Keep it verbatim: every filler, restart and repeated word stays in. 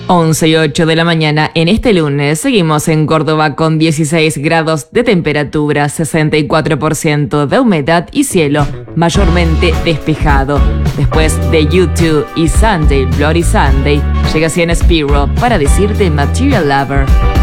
once y ocho de la mañana en este lunes. Seguimos en Córdoba con dieciséis grados de temperatura, sesenta y cuatro por ciento de humedad y cielo mayormente despejado. Después de U dos y Sunday, Bloody Sunday, llega Cien Spiro para decirte Material Lover.